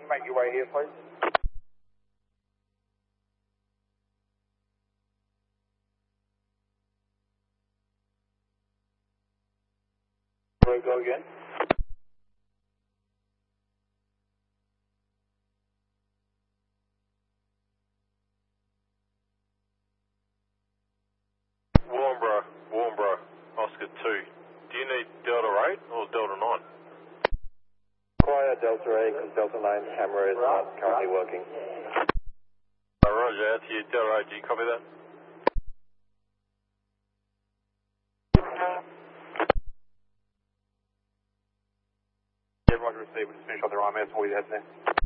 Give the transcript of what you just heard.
make your way here, please. Go again. Warnbro, Oscar 2. Do you need Delta 8 or Delta 9? Quiet Delta 8 because Delta 9 camera is not currently working. Roger, out to you, Delta 8, do you copy that? Yeah, Roger, received. We'll just finish off the IMS before you head there.